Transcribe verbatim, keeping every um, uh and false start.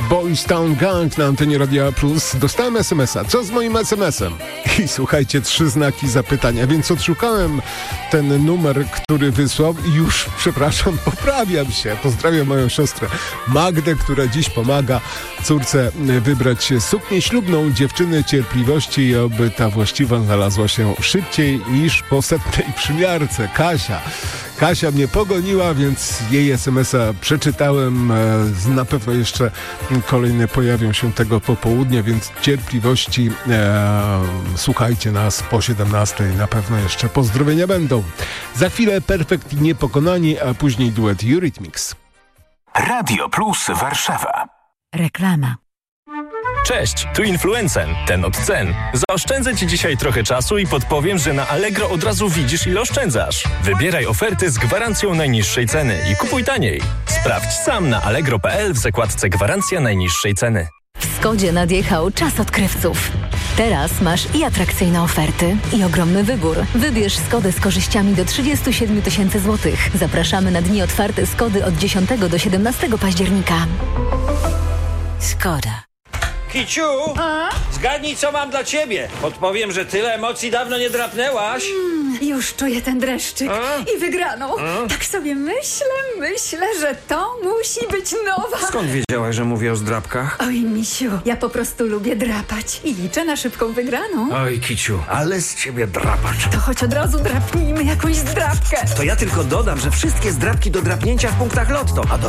Boys Town Gang na antenie Radia Plus. Dostałem es em es a. Co z moim es em es em? I słuchajcie, trzy znaki zapytania, więc odszukałem ten numer, który wysłał i już, przepraszam, poprawiam się. Pozdrawiam moją siostrę Magdę, która dziś pomaga córce wybrać suknię ślubną. Dziewczyny cierpliwości, oby ta właściwa znalazła się szybciej niż po setnej przymiarce. Kasia. Kasia mnie pogoniła, więc jej es em es a przeczytałem. Na pewno jeszcze kolejne pojawią się tego popołudnia, więc cierpliwości. E, słuchajcie nas po siedemnastej. Na pewno jeszcze pozdrowienia będą. Za chwilę Perfekt i Niepokonani, a później duet Eurythmics. Radio Plus Warszawa. Reklama. Cześć, tu Influencen, ten od cen. Zaoszczędzę Ci dzisiaj trochę czasu i podpowiem, że na Allegro od razu widzisz, ile oszczędzasz. Wybieraj oferty z gwarancją najniższej ceny i kupuj taniej. Sprawdź sam na allegro kropka p l w zakładce Gwarancja najniższej ceny. W Skodzie nadjechał czas odkrywców. Teraz masz i atrakcyjne oferty, i ogromny wybór. Wybierz Skodę z korzyściami do trzydzieści siedem tysięcy złotych. Zapraszamy na dni otwarte Skody od dziesiątego do siedemnastego października. Skoda. Kiciu, a? Zgadnij, co mam dla ciebie. Podpowiem, że tyle emocji dawno nie drapnęłaś. Mm, już czuję ten dreszczyk a? i wygraną. A? Tak sobie myślę, myślę, że to musi być nowa. Skąd wiedziałaś, że mówię o zdrapkach? Oj, misiu, ja po prostu lubię drapać i liczę na szybką wygraną. Oj, Kiciu, ale z ciebie drapacz. To choć od razu drapnijmy jakąś zdrapkę. To ja tylko dodam, że wszystkie zdrapki do drapnięcia w punktach Lotto, a do